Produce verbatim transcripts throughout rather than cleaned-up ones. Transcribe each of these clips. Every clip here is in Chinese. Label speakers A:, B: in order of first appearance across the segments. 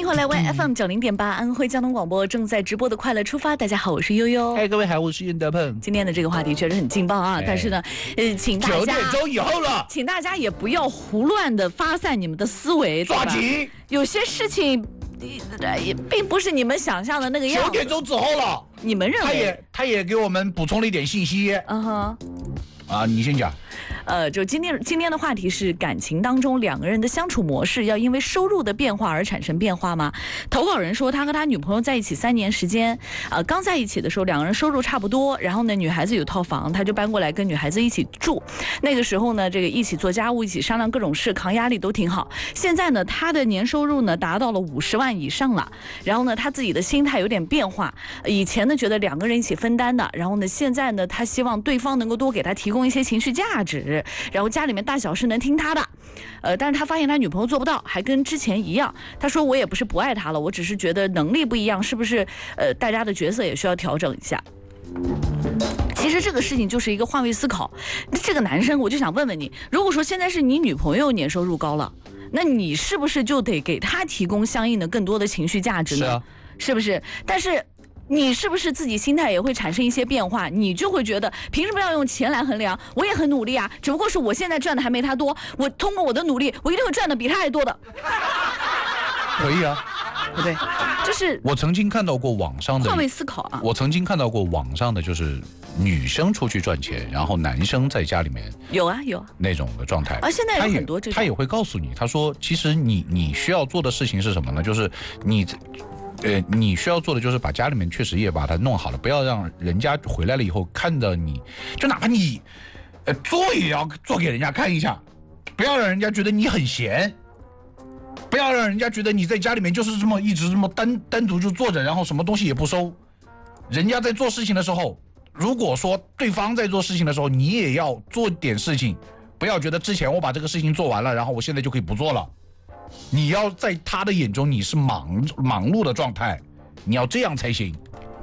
A: 迎回来 Y F M 九零点八安徽交通广播正在直播的快乐出发。大家好，我是悠悠。
B: 哎，各位好，我是袁德鹏。
A: 今天的这个话题确实很劲爆啊，但是呢，呃，请大家
B: 九点钟以后了，
A: 请大家也不要胡乱的发散你们的思维，
B: 抓紧。有
A: 些事情。也并不是你们想象的那个样子。
B: 九点钟之后了，
A: 你们认为？
B: 他也他也给我们补充了一点信息。
A: 嗯哼。
B: 啊，你先讲。
A: 呃，就今天今天的话题是感情当中两个人的相处模式要因为收入的变化而产生变化吗？投稿人说他和他女朋友在一起三年时间，呃，刚在一起的时候两个人收入差不多，然后呢女孩子有套房，他就搬过来跟女孩子一起住。那个时候呢，这个一起做家务，一起商量各种事，扛压力都挺好。现在呢，他的年收入呢达到了五十万以上了，然后呢他自己的心态有点变化，以前呢觉得两个人一起分担的，然后呢现在呢他希望对方能够多给他提供一些情绪价值。然后家里面大小事能听他的，呃，但是他发现他女朋友做不到，还跟之前一样。他说我也不是不爱他了，我只是觉得能力不一样，是不是？呃，大家的角色也需要调整一下。其实这个事情就是一个换位思考。这个男生，我就想问问你，如果说现在是你女朋友年收入高了，那你是不是就得给他提供相应的更多的情绪价值呢？
B: 是啊，
A: 是不是？但是。你是不是自己心态也会产生一些变化？你就会觉得凭什么要用钱来衡量？我也很努力啊，只不过是我现在赚的还没他多，我通过我的努力，我一定会赚的比他还多的。
B: 可以啊，
A: 对不对？就是
B: 我曾经看到过网上的
A: 换位思考啊。
B: 我曾经看到过网上的就是女生出去赚钱，然后男生在家里面
A: 有啊有啊
B: 那种的状态。
A: 啊，现在有很多这种，
B: 他也会告诉你，他说其实你你需要做的事情是什么呢？就是你。呃，你需要做的就是把家里面确实也把它弄好了，不要让人家回来了以后看到你，就哪怕你，呃，做也要做给人家看一下，不要让人家觉得你很闲，不要让人家觉得你在家里面就是这么一直这么单单独就坐着，然后什么东西也不收。人家在做事情的时候，如果说对方在做事情的时候，你也要做点事情，不要觉得之前我把这个事情做完了，然后我现在就可以不做了。你要在他的眼中你是忙忙碌的状态，你要这样才行。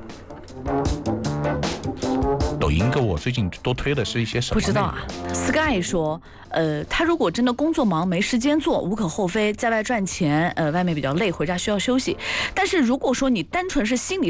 B: 抖音给我最近多推的是一些什么？
A: 不知道啊。Sky 说，呃，他如果真的工作忙没时间做，无可厚非，在外赚钱，呃，外面比较累，回家需要休息。但是如果说你单纯是心理